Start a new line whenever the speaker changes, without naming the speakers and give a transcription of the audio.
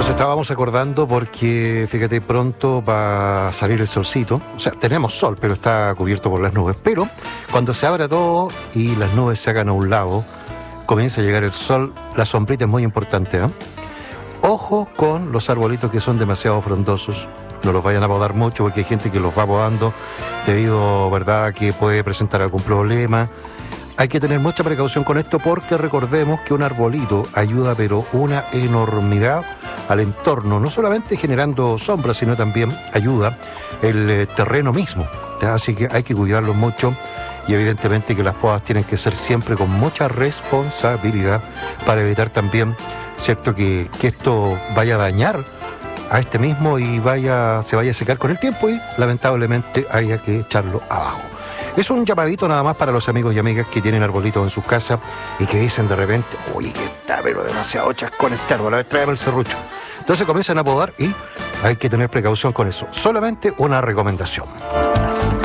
Nos estábamos acordando porque, fíjate, pronto va a salir el solcito. O sea, tenemos sol, pero está cubierto por las nubes. Pero cuando se abra todo y las nubes se hagan a un lado, comienza a llegar el sol, la sombrita es muy importante, ¿eh? Ojo con los arbolitos que son demasiado frondosos. No los vayan a podar mucho porque hay gente que los va podando debido, ¿verdad?, que puede presentar algún problema. Hay que tener mucha precaución con esto porque recordemos que un arbolito ayuda pero una enormidad al entorno, no solamente generando sombras, sino también ayuda el terreno mismo, ¿ya? Así que hay que cuidarlo mucho y evidentemente que las podas tienen que ser siempre con mucha responsabilidad para evitar también, ¿cierto?, que esto vaya a dañar a este mismo y se vaya a secar con el tiempo y lamentablemente haya que echarlo abajo. Es un llamadito nada más para los amigos y amigas que tienen arbolitos en sus casas y que dicen de repente, oye, que está pero demasiado chascón este árbol, a ver, tráeme el serrucho. Entonces comienzan a podar y hay que tener precaución con eso. Solamente una recomendación.